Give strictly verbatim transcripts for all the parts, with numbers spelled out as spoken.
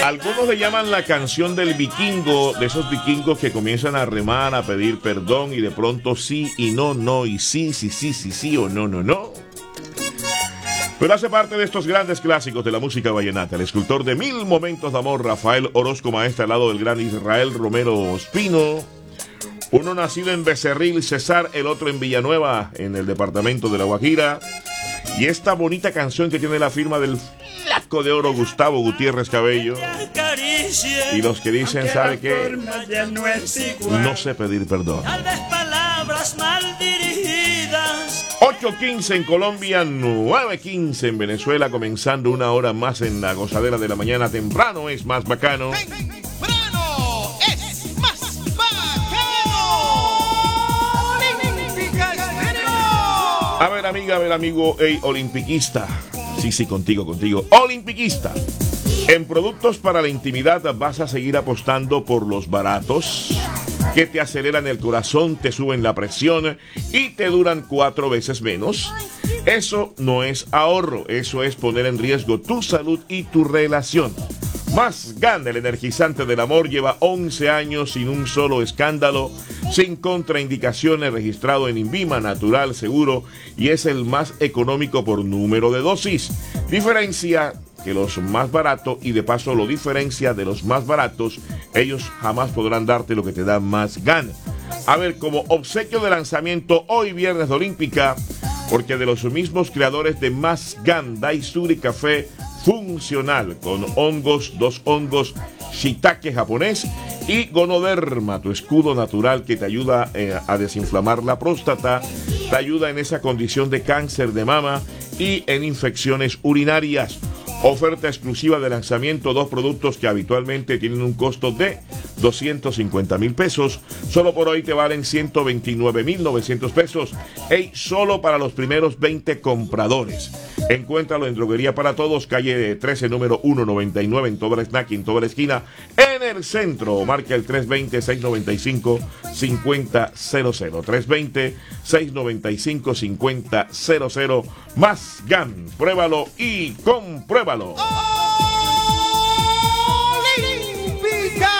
Algunos le llaman la canción del vikingo, de esos vikingos que comienzan a remar, a pedir perdón y de pronto sí y no, no y sí, sí, sí, sí, sí o no, no, no. Pero hace parte de estos grandes clásicos de la música vallenata, el escultor de mil momentos de amor, Rafael Orozco Maestre, al lado del gran Israel Romero Ospino. Uno nacido en Becerril, Cesar, el otro en Villanueva, en el departamento de La Guajira. Y esta bonita canción que tiene la firma del flaco de oro Gustavo Gutiérrez Cabello. Y los que dicen, ¿sabe qué? No sé pedir perdón. Tal vez palabras mal dirigidas. ocho quince en Colombia, nueve quince en Venezuela, comenzando una hora más en la gozadera de la mañana. Temprano es más bacano. Temprano es más bacano. Olímpica Estéreo. A ver, amiga, a ver, amigo, hey, olimpiquista. Sí, sí, contigo, contigo. Olimpiquista. En productos para la intimidad vas a seguir apostando por los baratos, que te aceleran el corazón, te suben la presión y te duran cuatro veces menos. Eso no es ahorro, eso es poner en riesgo tu salud y tu relación. Más Gan, el energizante del amor, lleva once años sin un solo escándalo, sin contraindicaciones, registrado en INVIMA, natural, seguro, y es el más económico por número de dosis. Diferencia que los más baratos, y de paso lo diferencia de los más baratos, ellos jamás podrán darte lo que te da Más Gan. A ver, como obsequio de lanzamiento hoy viernes de Olímpica, porque de los mismos creadores de Más Gan, Daisuri Café funcional, con hongos, dos hongos, shiitake japonés y gonoderma, tu escudo natural que te ayuda eh, a desinflamar la próstata, te ayuda en esa condición de cáncer de mama y en infecciones urinarias. Oferta exclusiva de lanzamiento, dos productos que habitualmente tienen un costo de doscientos cincuenta mil pesos. Solo por hoy te valen ciento veintinueve mil novecientos pesos. Ey, solo para los primeros veinte compradores. Encuéntralo en Droguería para Todos, calle trece, número ciento noventa y nueve, en toda la snack, en toda la esquina, en el centro. Marca el tres dos cero, seis nueve cinco, cinco cero cero cero. tres dos cero, seis nueve cinco, cinco cero cero. Más Gan, pruébalo y compruébalo. Olímpica.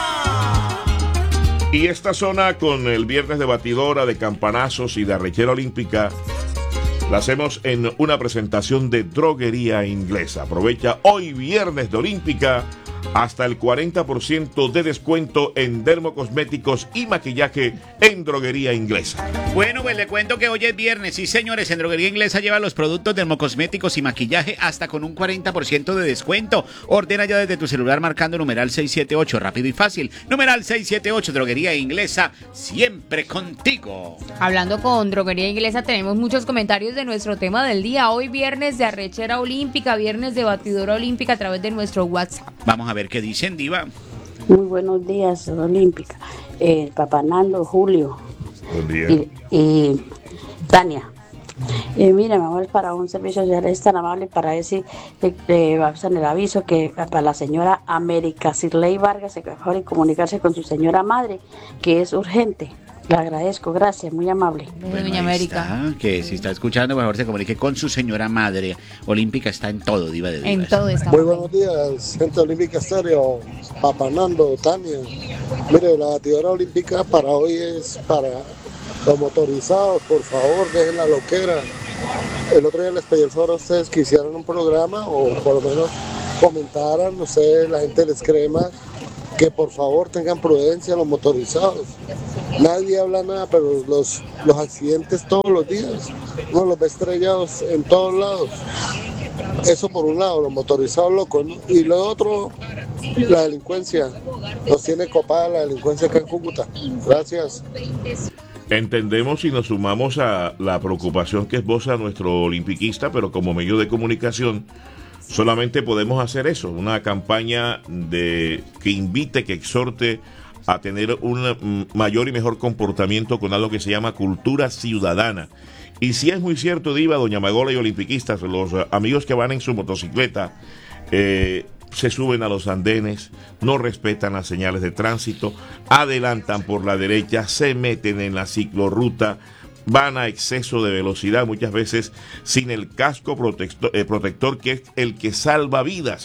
Y esta zona con el viernes de batidora, de campanazos y de arrechera olímpica, la hacemos en una presentación de Droguería Inglesa. Aprovecha hoy viernes de Olímpica hasta el cuarenta por ciento de descuento en dermocosméticos y maquillaje en Droguería Inglesa. Bueno, pues le cuento que hoy es viernes. Sí, señores, en Droguería Inglesa lleva los productos dermocosméticos y maquillaje hasta con un cuarenta por ciento de descuento. Ordena ya desde tu celular marcando numeral seiscientos setenta y ocho, rápido y fácil. Numeral seiscientos setenta y ocho, Droguería Inglesa, siempre contigo. Hablando con Droguería Inglesa, tenemos muchos comentarios de nuestro tema del día. Hoy viernes de arrechera olímpica, viernes de batidora olímpica a través de nuestro WhatsApp. Vamos a ver qué dicen, Diva. Muy buenos días, Olímpica. Eh, Papá Nando, Julio. Buen día. Y, y Tania. Eh, mira, mi amor, para un servicio social es tan amable para decir, eh, eh, vamos en el aviso que para la señora América Cirley Vargas se mejor comunicarse con su señora madre, que es urgente. Le agradezco, gracias, muy amable. Bueno, Doña América. está, que si está escuchando, mejor se comunique con su señora madre. Olímpica está en todo, Diva de Divas. En todo está. Muy buenos días, gente olímpica estéreo, Papá Nando, Tania. Mire, la batidora olímpica para hoy es para los motorizados, por favor, dejen la loquera. El otro día les pedí el favor a ustedes que hicieran un programa o por lo menos comentaran, no sé, la gente les cree más, que por favor tengan prudencia los motorizados. Nadie habla nada, pero los, los accidentes todos los días, uno los ve estrellados en todos lados. Eso por un lado, los motorizados locos, ¿no? Y lo otro, la delincuencia. Nos tiene copada la delincuencia acá en Cúcuta. Gracias. Entendemos y nos sumamos a la preocupación que esboza nuestro olimpiquista, pero como medio de comunicación solamente podemos hacer eso, una campaña de que invite, que exhorte a tener un mayor y mejor comportamiento con algo que se llama cultura ciudadana. Y si es muy cierto, Diva, doña Magola y olimpiquistas, los amigos que van en su motocicleta eh, se suben a los andenes, no respetan las señales de tránsito, adelantan por la derecha, se meten en la ciclorruta, van a exceso de velocidad, muchas veces sin el casco protector, eh, protector que es el que salva vidas.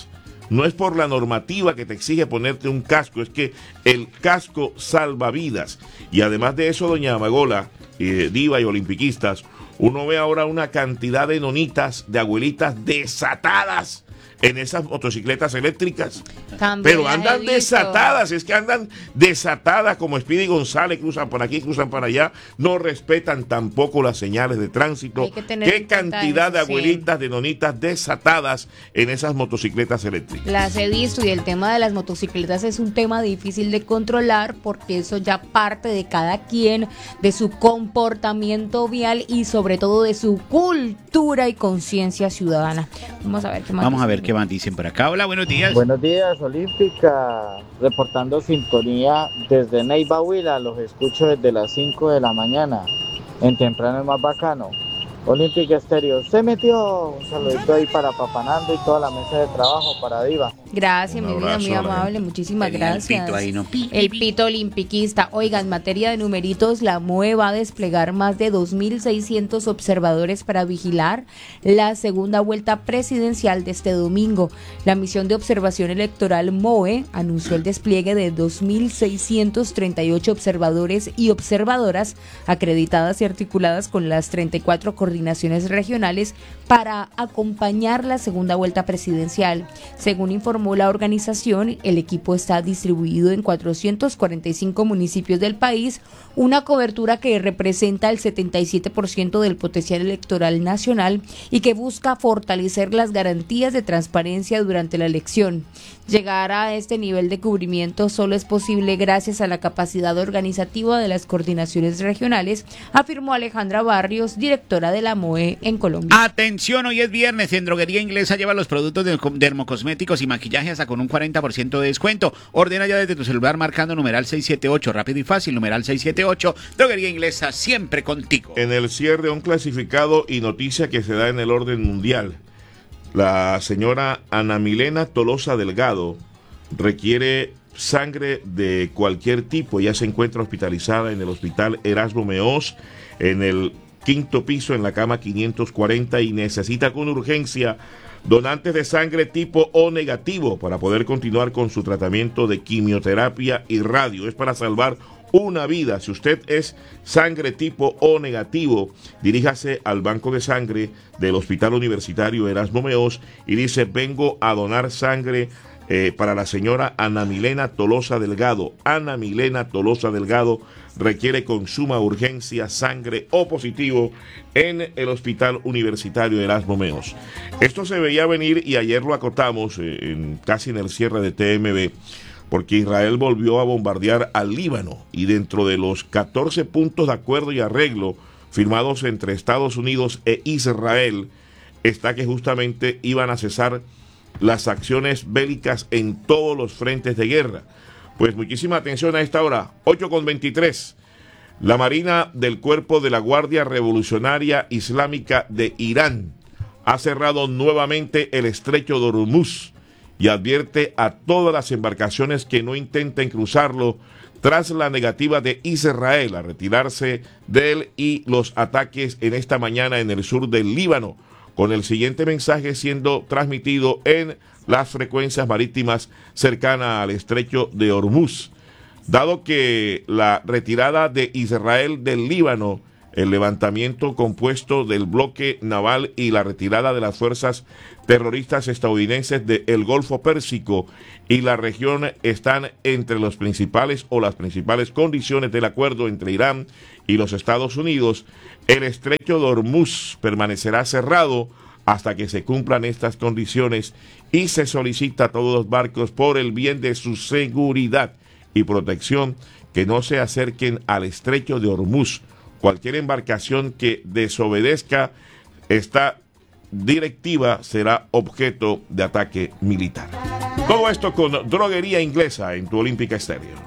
no es por la normativa que te exige ponerte un casco, es que el casco salva vidas. Y además de eso, doña Amagola, eh, diva y olimpiquistas, uno ve ahora una cantidad de nonitas, de abuelitas desatadas en esas motocicletas eléctricas. También Pero las he andan visto. desatadas, es que andan desatadas como Speedy González, cruzan por aquí, cruzan para allá, no respetan tampoco las señales de tránsito. Hay que tener Qué en cuenta cantidad de eso, sí. abuelitas, de nonitas desatadas en esas motocicletas eléctricas. Las he visto y el tema de las motocicletas es un tema difícil de controlar porque eso ya parte de cada quien, de su comportamiento vial y sobre todo de su cultura y conciencia ciudadana. Vamos a ver qué más. Vamos a ver dicen. qué más dicen por acá. Hola, buenos días. Buenos días, Olímpica. Reportando sintonía desde Neiva Huila. Los escucho desde las cinco de la mañana. En temprano es más bacano. Olímpica Estéreo se metió. Un saludito ahí para Papanando y toda la mesa de trabajo para Diva. Gracias, Un mi vida, muy abrazo, amable, Ren. muchísimas Tenía el gracias. pito ahí, ¿no? Pi, pi, El pi. pito olimpiquista. Oiga, en materia de numeritos, la M O E va a desplegar más de dos mil seiscientos observadores para vigilar la segunda vuelta presidencial de este domingo. La misión de observación electoral M O E anunció el despliegue de dos mil seiscientos treinta y ocho observadores y observadoras acreditadas y articuladas con las treinta y cuatro coordinaciones regionales para acompañar la segunda vuelta presidencial. Según informó la organización, el equipo está distribuido en cuatrocientos cuarenta y cinco municipios del país, una cobertura que representa el setenta y siete por ciento del potencial electoral nacional y que busca fortalecer las garantías de transparencia durante la elección. Llegar a este nivel de cubrimiento solo es posible gracias a la capacidad organizativa de las coordinaciones regionales, afirmó Alejandra Barrios, directora de la M O E en Colombia. Atención, hoy es viernes y en Droguería Inglesa lleva los productos de dermocosméticos y maquillaje hasta con un cuarenta por ciento de descuento. Ordena ya desde tu celular marcando numeral seiscientos setenta y ocho, rápido y fácil, numeral seiscientos setenta y ocho. Droguería Inglesa, siempre contigo. En el cierre, un clasificado y noticia que se da en el orden mundial. La señora Ana Milena Tolosa Delgado requiere sangre de cualquier tipo. Ella se encuentra hospitalizada en el hospital Erasmo Meós, en el quinto piso, en la cama quinientos cuarenta, y necesita con urgencia donantes de sangre tipo O negativo para poder continuar con su tratamiento de quimioterapia y radio. Es para salvar una vida. Si usted es sangre tipo O negativo, diríjase al banco de sangre del Hospital Universitario Erasmo Meós y dice: vengo a donar sangre eh, para la señora Ana Milena Tolosa Delgado. Ana Milena Tolosa Delgado requiere con suma urgencia sangre O positivo en el Hospital Universitario Erasmo Meós. Esto se veía venir y ayer lo acotamos eh, en, casi en el cierre de T M B, porque Israel volvió a bombardear al Líbano, y dentro de los catorce puntos de acuerdo y arreglo firmados entre Estados Unidos e Israel está que justamente iban a cesar las acciones bélicas en todos los frentes de guerra. Pues muchísima atención a esta hora, ocho con veintitrés. La Marina del Cuerpo de la Guardia Revolucionaria Islámica de Irán ha cerrado nuevamente el estrecho de Hormuz y advierte a todas las embarcaciones que no intenten cruzarlo tras la negativa de Israel a retirarse de él y los ataques en esta mañana en el sur del Líbano, con el siguiente mensaje siendo transmitido en las frecuencias marítimas cercanas al estrecho de Hormuz. Dado que la retirada de Israel del Líbano, el levantamiento compuesto del bloque naval y la retirada de las fuerzas terroristas estadounidenses del Golfo Pérsico y la región están entre los principales o las principales condiciones del acuerdo entre Irán y los Estados Unidos, el estrecho de Hormuz permanecerá cerrado hasta que se cumplan estas condiciones y se solicita a todos los barcos, por el bien de su seguridad y protección, que no se acerquen al estrecho de Hormuz. Cualquier embarcación que desobedezca esta directiva será objeto de ataque militar. Todo esto con Droguería Inglesa en tu Olímpica Estéreo.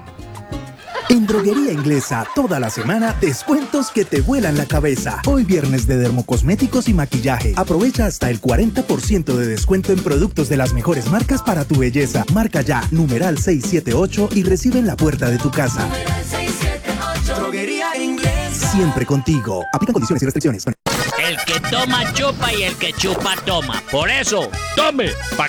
En Droguería Inglesa, toda la semana, descuentos que te vuelan la cabeza. Hoy viernes de dermocosméticos y maquillaje. Aprovecha hasta el cuarenta por ciento de descuento en productos de las mejores marcas para tu belleza. Marca ya, numeral seiscientos setenta y ocho y recibe en la puerta de tu casa. Droguería Inglesa. Siempre contigo. Aplican condiciones y restricciones. El que toma chupa y el que chupa toma. Por eso, tome, pa'